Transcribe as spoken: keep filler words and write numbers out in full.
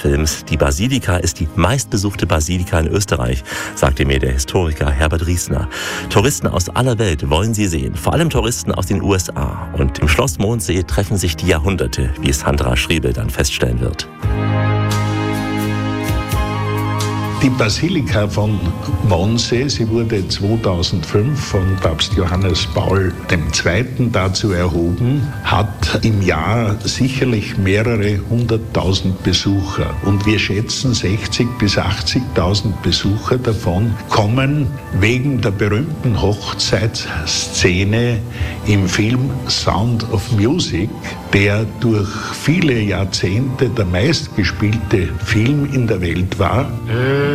Films. Die Basilika ist die meistbesuchte Basilika in Österreich, sagte mir der Historiker Herbert Riesner. Touristen aus aller Welt wollen sie sehen, vor allem Touristen aus den U S A. Und im Schloss Mondsee treffen sich die Jahrhunderte, wie es Sandra Schriebel dann feststellen wird. Die Basilika von Mondsee, sie wurde zweitausendfünf von Papst Johannes Paul der Zweite dazu erhoben, hat im Jahr sicherlich mehrere hunderttausend Besucher. Und wir schätzen sechzigtausend bis achtzigtausend Besucher davon kommen wegen der berühmten Hochzeitsszene im Film Sound of Music, der durch viele Jahrzehnte der meistgespielte Film in der Welt war.